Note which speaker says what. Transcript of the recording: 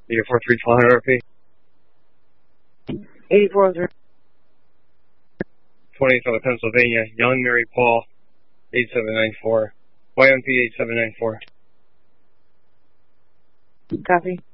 Speaker 1: 84-312 RP.
Speaker 2: 8403.
Speaker 1: 20th of Pennsylvania, Young Mary Paul, 8794. YMP 8794.
Speaker 2: Copy.